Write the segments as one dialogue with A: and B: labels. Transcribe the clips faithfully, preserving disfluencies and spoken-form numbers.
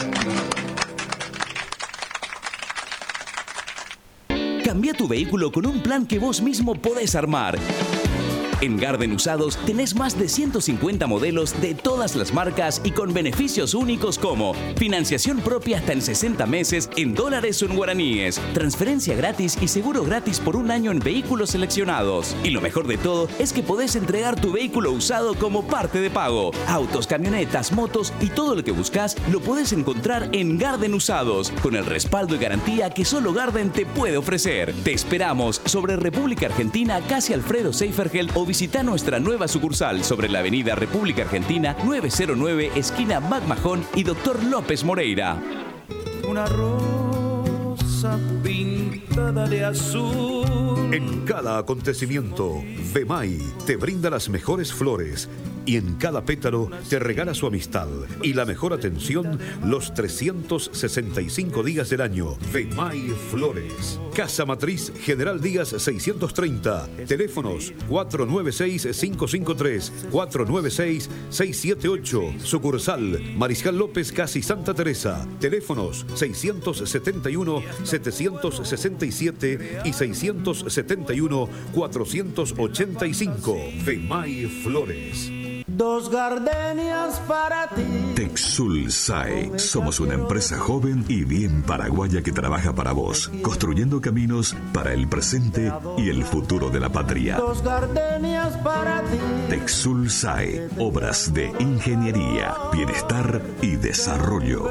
A: Cambia tu vehículo con un plan que vos mismo podés armar. En Garden Usados tenés más de ciento cincuenta modelos de todas las marcas y con beneficios únicos como financiación propia hasta en sesenta meses en dólares o en guaraníes, transferencia gratis y seguro gratis por un año en vehículos seleccionados. Y lo mejor de todo es que podés entregar tu vehículo usado como parte de pago. Autos, camionetas, motos y todo lo que buscas lo podés encontrar en Garden Usados, con el respaldo y garantía que solo Garden te puede ofrecer. Te esperamos sobre República Argentina, casi Alfredo Seifergel, o visita nuestra nueva sucursal sobre la avenida República Argentina nueve cero nueve, esquina Macmahon y Doctor López Moreira.
B: Una rosa pintada de azul.
C: En cada acontecimiento, V M A I te brinda las mejores flores y en cada pétalo te regala su amistad y la mejor atención los trescientos sesenta y cinco días del año. V M A I Flores. Casa Matriz General Díaz seiscientos treinta. Teléfonos cuatro nueve seis, cinco cinco tres, cuatro nueve seis, seis siete ocho. Sucursal Mariscal López, casi Santa Teresa. Teléfonos seiscientos setenta y uno, setecientos sesenta y siete y seiscientos setenta y uno, cuatrocientos ochenta y cinco. V M A I Flores.
B: Dos gardenias para ti.
D: Texul S A E. Somos una empresa joven y bien paraguaya que trabaja para vos, construyendo caminos para el presente y el futuro de la patria.
B: Dos gardenias para ti.
D: Texul S A E. Obras de ingeniería, bienestar y desarrollo.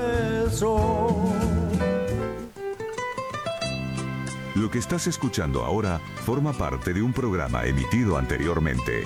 E: Lo que estás escuchando ahora forma parte de un programa emitido anteriormente.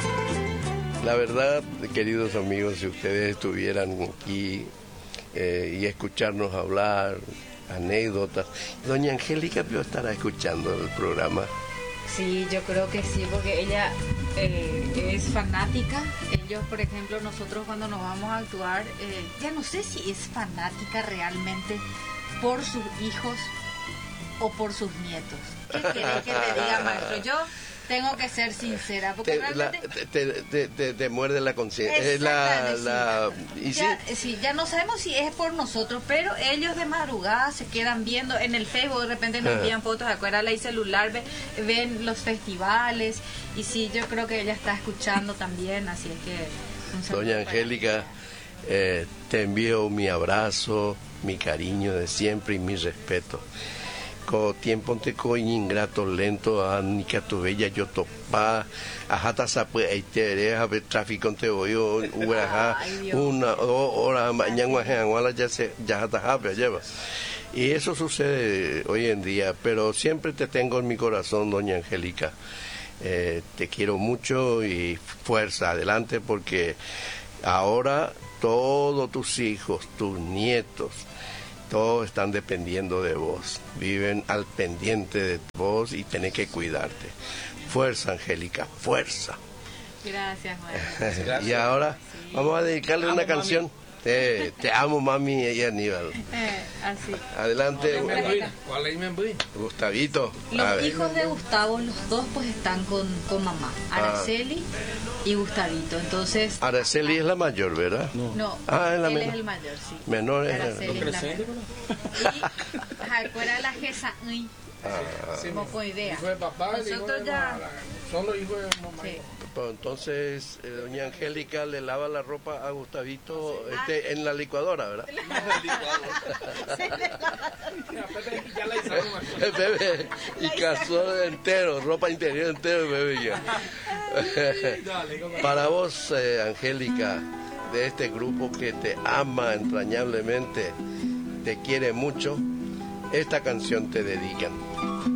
F: La verdad, queridos amigos, si ustedes estuvieran aquí eh, y escucharnos hablar, anécdotas, doña Angélica estará escuchando el programa.
G: Sí, yo creo que sí, porque ella eh, es fanática. Ellos, por ejemplo, nosotros cuando nos vamos a actuar, eh, ya no sé si es fanática realmente por sus hijos o por sus nietos. ¿Qué quiere que te diga, maestro? Yo tengo que ser sincera, porque
F: te,
G: realmente...
F: la, te, te, te, te muerde la conciencia. La, la, ¿y
G: ya,
F: sí?
G: sí, ya no sabemos si es por nosotros, pero ellos de madrugada se quedan viendo en el Facebook, de repente nos envían fotos, acuérdate, el celular, ve, ven los festivales, y sí, yo creo que ella está escuchando también, así es que...
F: Doña Angélica, eh, te envío mi abrazo, mi cariño de siempre y mi respeto. Co tiempo te coño ingrato lento a nica tu bella yo topa a jata sape ai te a ver tráfico te voy una una hora mañana wala ya se ya jata jape lleva. Y eso sucede hoy en día, pero siempre te tengo en mi corazón, doña Angélica. Eh, te quiero mucho y fuerza adelante, porque ahora todos tus hijos, tus nietos, todos están dependiendo de vos, viven al pendiente de vos y tenés que cuidarte. Fuerza, Angélica, fuerza.
G: Gracias, maestro.
F: Y ahora vamos a dedicarle una canción. Eh, te amo, mami, y Aníbal.
G: Eh, así.
F: Adelante.
H: ¿Cuál es mi
F: Gustavito.
G: Los hijos de Gustavo, los dos pues están con, con mamá, Araceli ah. y Gustavito. Entonces.
F: Araceli es la mayor, ¿verdad?
G: No. no
F: ah, es la
G: él
F: menor.
G: es el mayor, sí.
F: Menor es
G: Araceli es la menor. Y fuera la Gesa,
F: ah.
G: no fue idea.
H: Hijo de papá,
G: nosotros ya.
H: Son los hijos de mamá.
G: Sí.
F: Pero entonces, eh, doña Angélica le lava la ropa a Gustavito este, en la licuadora, ¿verdad? El bebé, y calzón entero, ropa interior entero, bebé ya. Para vos, eh, Angélica, de este grupo que te ama entrañablemente, te quiere mucho, esta canción te dedican.